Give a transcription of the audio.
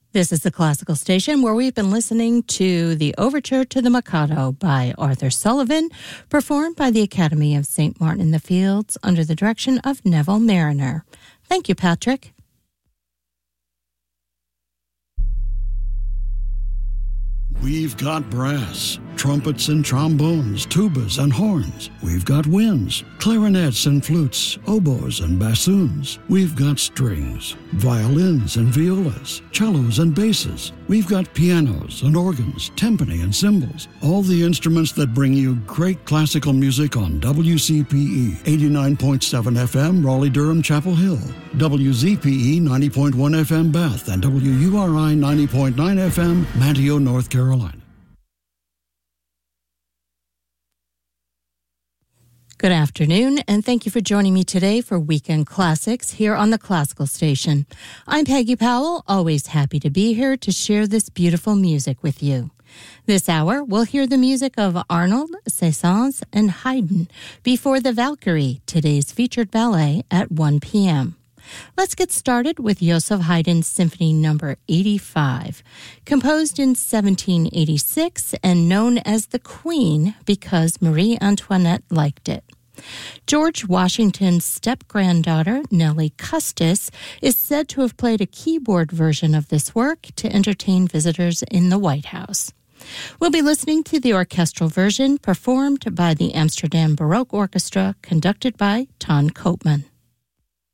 This is the Classical Station, where we've been listening to the Overture to the Mikado by Arthur Sullivan, performed by the Academy of St. Martin in the Fields under the direction of Neville Marriner. Thank you, Patrick. We've got brass, trumpets and trombones, tubas and horns. We've got winds, clarinets and flutes, oboes and bassoons. We've got strings, violins and violas, cellos and basses. We've got pianos and organs, timpani and cymbals. All the instruments that bring you great classical music on WCPE 89.7 FM, Raleigh-Durham, Chapel Hill, WZPE 90.1 FM, Bath, and WURI 90.9 FM, Manteo, North Carolina. Good afternoon, and thank you for joining me today for Weekend Classics here on the Classical Station. I'm Peggy Powell, always happy to be here to share this beautiful music with you. This hour, we'll hear the music of Arnold, Saint-Saëns, and Haydn before the Valkyrie, today's featured ballet at 1 p.m. Let's get started with Joseph Haydn's Symphony No. 85, composed in 1786 and known as the Queen because Marie Antoinette liked it. George Washington's step-granddaughter, Nellie Custis, is said to have played a keyboard version of this work to entertain visitors in the White House. We'll be listening to the orchestral version performed by the Amsterdam Baroque Orchestra, conducted by Ton Koopman.